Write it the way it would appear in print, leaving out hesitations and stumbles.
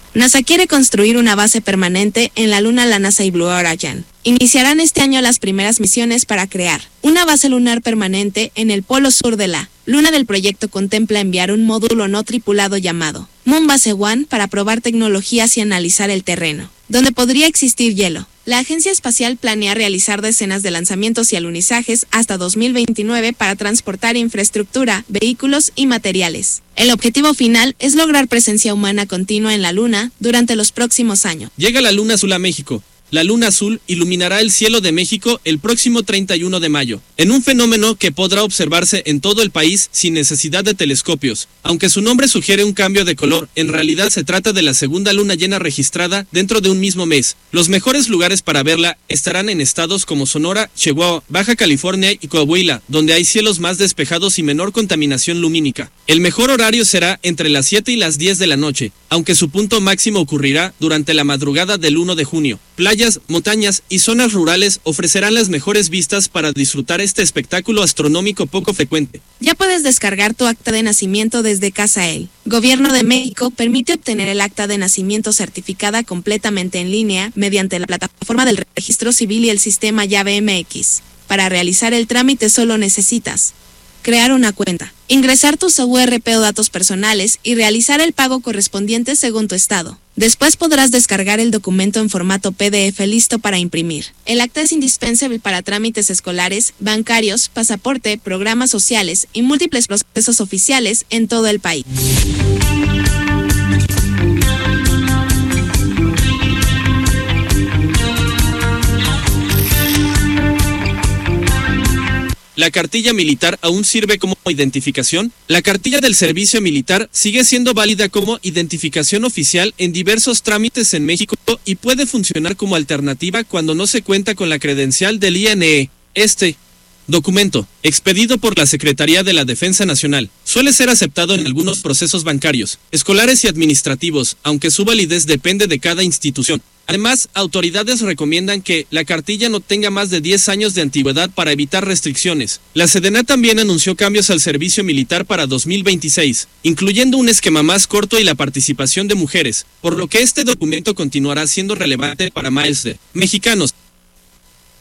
NASA quiere construir una base permanente en la Luna. La NASA y Blue Origin iniciarán este año las primeras misiones para crear una base lunar permanente en el polo sur de la Luna. Del proyecto contempla enviar un módulo no tripulado llamado Moon Base One para probar tecnologías y analizar el terreno, donde podría existir hielo. La agencia espacial planea realizar decenas de lanzamientos y alunizajes hasta 2029 para transportar infraestructura, vehículos y materiales. El objetivo final es lograr presencia humana continua en la Luna durante los próximos años. Llega la Luna Azul a México. La Luna Azul iluminará el cielo de México el próximo 31 de mayo, en un fenómeno que podrá observarse en todo el país sin necesidad de telescopios. Aunque su nombre sugiere un cambio de color, en realidad se trata de la segunda luna llena registrada dentro de un mismo mes. Los mejores lugares para verla estarán en estados como Sonora, Chihuahua, Baja California y Coahuila, donde hay cielos más despejados y menor contaminación lumínica. El mejor horario será entre las 7 y las 10 de la noche, aunque su punto máximo ocurrirá durante la madrugada del 1 de junio. Playas, montañas y zonas rurales ofrecerán las mejores vistas para disfrutar este espectáculo astronómico poco frecuente. Ya puedes descargar tu acta de nacimiento desde casa. El Gobierno de México permite obtener el acta de nacimiento certificada completamente en línea mediante la plataforma del Registro Civil y el sistema Llave MX. Para realizar el trámite solo necesitas crear una cuenta, ingresar tus URP o datos personales y realizar el pago correspondiente según tu estado. Después podrás descargar el documento en formato PDF listo para imprimir. El acta es indispensable para trámites escolares, bancarios, pasaporte, programas sociales y múltiples procesos oficiales en todo el país. ¿La cartilla militar aún sirve como identificación? La cartilla del servicio militar sigue siendo válida como identificación oficial en diversos trámites en México y puede funcionar como alternativa cuando no se cuenta con la credencial del INE. Este documento, expedido por la Secretaría de la Defensa Nacional, suele ser aceptado en algunos procesos bancarios, escolares y administrativos, aunque su validez depende de cada institución. Además, autoridades recomiendan que la cartilla no tenga más de 10 años de antigüedad para evitar restricciones. La Sedena también anunció cambios al servicio militar para 2026, incluyendo un esquema más corto y la participación de mujeres, por lo que este documento continuará siendo relevante para más de mexicanos.